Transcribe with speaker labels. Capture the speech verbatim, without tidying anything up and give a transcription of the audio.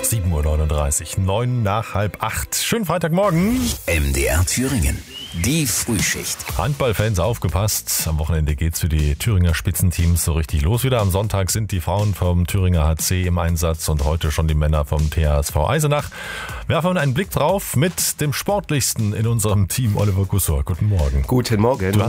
Speaker 1: sieben Uhr neununddreißig, neun nach halb acht. Schönen Freitagmorgen.
Speaker 2: M D R Thüringen, die Frühschicht.
Speaker 1: Handballfans, aufgepasst. Am Wochenende geht's für die Thüringer Spitzenteams so richtig los wieder. Am Sonntag sind die Frauen vom Thüringer H C im Einsatz und heute schon die Männer vom T H S V Eisenach. Werfen wir einen Blick drauf mit dem Sportlichsten in unserem Team, Oliver Gussor. Guten Morgen.
Speaker 3: Guten Morgen.
Speaker 1: Du